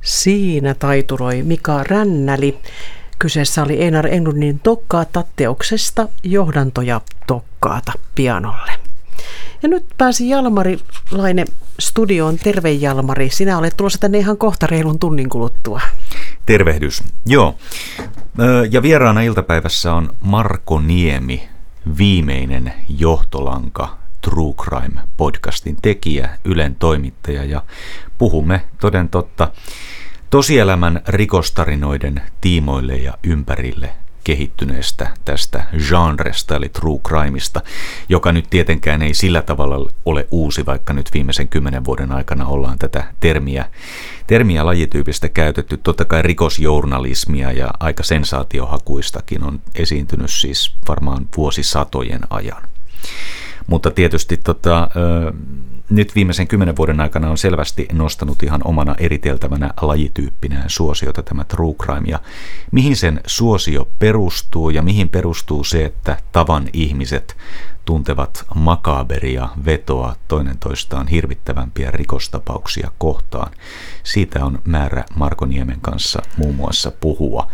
Siinä taituroi Mika Rännäli. Kyseessä oli Einar Englundin Tokkaata teoksesta Johdantoja Tokkaata pianolle. Ja nyt pääsi Jalmari Laine studioon. Terve Jalmari, sinä olet tulossa tänne ihan kohta reilun tunnin kuluttua. Tervehdys. Joo. Ja vieraana iltapäivässä on Marko Niemi, viimeinen johtolanka True Crime-podcastin tekijä, Ylen toimittaja, ja puhumme toden totta tosielämän rikostarinoiden tiimoille ja ympärille kehittyneestä tästä genresta, eli True Crimeista, joka nyt tietenkään ei sillä tavalla ole uusi, vaikka nyt viimeisen 10 vuoden aikana ollaan tätä termiä lajityypistä käytetty. Totta kai rikosjournalismia ja aika sensaatiohakuistakin on esiintynyt siis varmaan vuosisatojen ajan. Mutta tietysti nyt viimeisen 10 vuoden aikana on selvästi nostanut ihan omana eriteltävänä lajityyppinään suosiota tämä True Crime. Ja mihin sen suosio perustuu ja mihin perustuu se, että tavan ihmiset tuntevat makaaberia vetoa toinen toistaan hirvittävämpiä rikostapauksia kohtaan. Siitä on määrä Marko Niemen kanssa muun muassa puhua.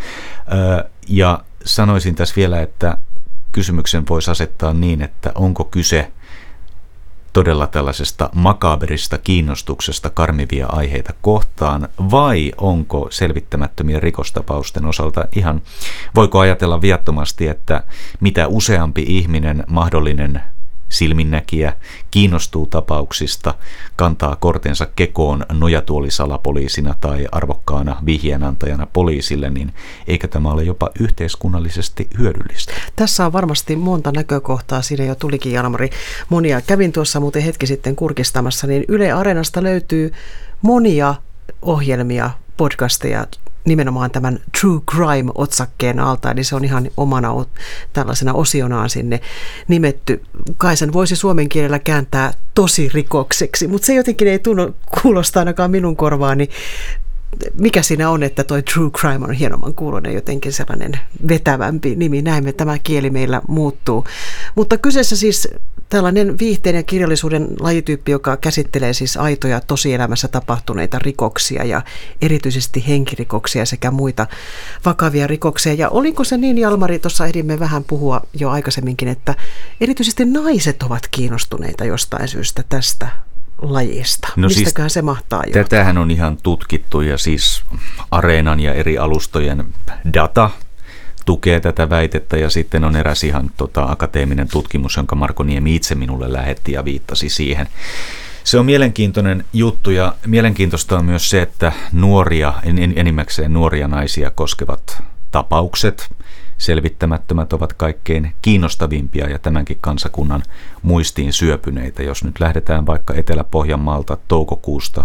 Ja sanoisin tässä vielä, että kysymyksen voisi asettaa niin, että onko kyse todella tällaisesta makaaberista kiinnostuksesta karmivia aiheita kohtaan, vai onko selvittämättömien rikostapausten osalta ihan, voiko ajatella viattomasti, että mitä useampi ihminen, mahdollinen silminnäkijä, kiinnostuu tapauksista, kantaa kortensa kekoon nojatuolisalapoliisina tai arvokkaana vihjeenantajana poliisille, niin eikö tämä ole jopa yhteiskunnallisesti hyödyllistä? Tässä on varmasti monta näkökohtaa, siinä jo tulikin Jalmari monia. Kävin tuossa muuten hetki sitten kurkistamassa, niin Yle Areenasta löytyy monia ohjelmia, podcasteja, nimenomaan tämän True Crime-otsakkeen alta, eli se on ihan omana tällaisena osionaan sinne nimetty. Kai sen voisi suomen kielellä kääntää tosirikokseksi, mutta se jotenkin ei kuulosta ainakaan minun korvaani. Mikä siinä on, että toi True Crime on hienomman kuuloinen, jotenkin sellainen vetävämpi nimi. Näemme, tämä kieli meillä muuttuu. Mutta kyseessä siis tällainen viihteen ja kirjallisuuden lajityyppi, joka käsittelee siis aitoja tosielämässä tapahtuneita rikoksia ja erityisesti henkirikoksia sekä muita vakavia rikoksia. Ja oliko se niin, Jalmari, tuossa ehdimme vähän puhua jo aikaisemminkin, että erityisesti naiset ovat kiinnostuneita jostain syystä tästä lajista. No mistäköhän siis se mahtaa johtaa? Tätähän on ihan tutkittu ja siis Areenan ja eri alustojen data tukee tätä väitettä ja sitten on eräs ihan akateeminen tutkimus, jonka Marko Niemi itse minulle lähetti ja viittasi siihen. Se on mielenkiintoinen juttu ja mielenkiintoista on myös se, että enimmäkseen nuoria naisia koskevat tapaukset, selvittämättömät, ovat kaikkein kiinnostavimpia ja tämänkin kansakunnan muistiin syöpyneitä. Jos nyt lähdetään vaikka Etelä-Pohjanmaalta toukokuusta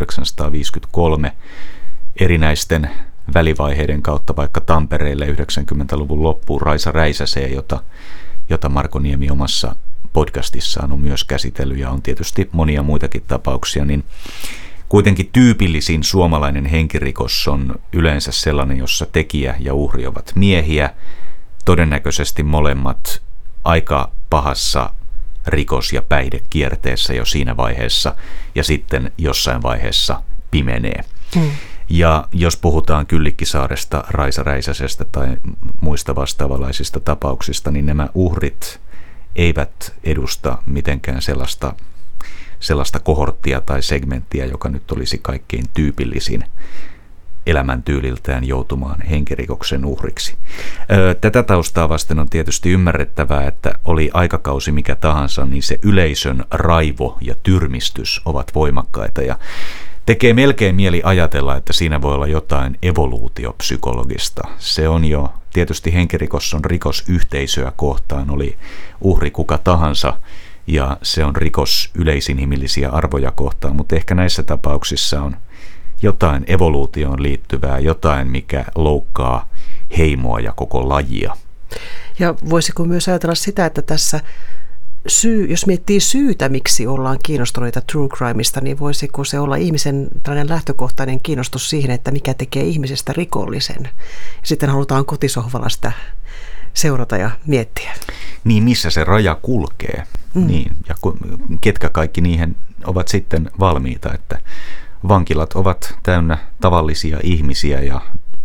1953 erinäisten välivaiheiden kautta vaikka Tampereelle 90-luvun loppuun Raisa Räisäseen, jota Marko Niemi omassa podcastissaan on myös käsitellyt ja on tietysti monia muitakin tapauksia, niin kuitenkin tyypillisin suomalainen henkirikos on yleensä sellainen, jossa tekijä ja uhri ovat miehiä, todennäköisesti molemmat aika pahassa rikos- ja päihdekierteessä jo siinä vaiheessa ja sitten jossain vaiheessa pimenee. Ja jos puhutaan Kyllikkisaaresta, Raisa Räisäsestä tai muista vastaavanlaisista tapauksista, niin nämä uhrit eivät edusta mitenkään sellaista kohorttia tai segmenttiä, joka nyt olisi kaikkein tyypillisin elämäntyyliltään joutumaan henkirikoksen uhriksi. Tätä taustaa vasten on tietysti ymmärrettävää, että oli aikakausi mikä tahansa, niin se yleisön raivo ja tyrmistys ovat voimakkaita ja tekee melkein mieli ajatella, että siinä voi olla jotain evoluutiopsykologista. Se on jo, tietysti henkirikos on rikos yhteisöä kohtaan, oli uhri kuka tahansa, ja se on rikos yleisinhimillisiä arvoja kohtaan, mutta ehkä näissä tapauksissa on jotain evoluutioon liittyvää, jotain mikä loukkaa heimoa ja koko lajia. Ja voisiko myös ajatella sitä, että tässä jos miettii syytä, miksi ollaan kiinnostuneita True Crimeista, niin voisiko se olla ihmisen tällainen lähtökohtainen kiinnostus siihen, että mikä tekee ihmisestä rikollisen. Sitten halutaan kotisohvalla sitä seurata ja miettiä. Niin, missä se raja kulkee. Niin, ja ketkä kaikki niihin ovat sitten valmiita, että vankilat ovat täynnä tavallisia ihmisiä ja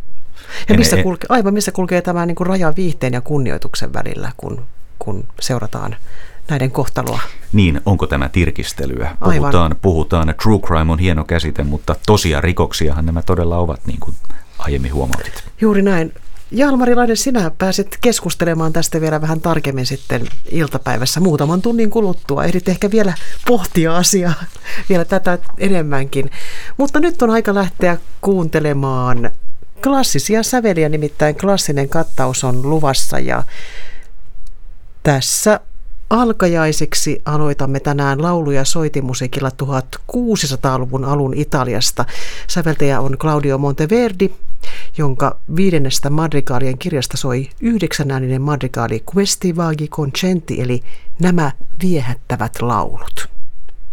missä kulkee tämä niin kuin raja viihteen ja kunnioituksen älillä, kun seurataan näiden kohtaloa? Niin, onko tämä tirkistelyä? Puhutaan, true crime on hieno käsite, mutta tosia rikoksiahan nämä todella ovat, niin kuin aiemmin huomautit. Juuri näin. Jalmari Laine, sinä pääset keskustelemaan tästä vielä vähän tarkemmin sitten iltapäivässä muutaman tunnin kuluttua. Ehdit ehkä vielä pohtia asiaa vielä tätä enemmänkin. Mutta nyt on aika lähteä kuuntelemaan klassisia säveliä, nimittäin klassinen kattaus on luvassa ja tässä alkajaisiksi aloitamme tänään laulu- ja soitimusiikilla 1600-luvun alun Italiasta. Säveltäjä on Claudio Monteverdi, jonka 5. madrigaalien kirjasta soi 9-ääninen madrigaali Questi vagi concenti, eli nämä viehättävät laulut.